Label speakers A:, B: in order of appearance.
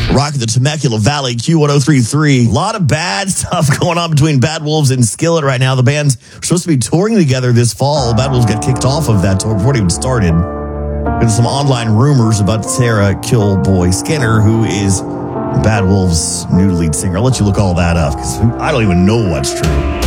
A: Rocking the Temecula Valley, Q1033. A lot of bad stuff going on between Bad Wolves and Skillet right now. The bands are supposed to be touring together this fall. Bad Wolves got kicked off of that tour before it even started. There's some online rumors about Sarah Killboy Skinner, who is Bad Wolves' new lead singer. I'll let you look all that up because I don't even know what's true.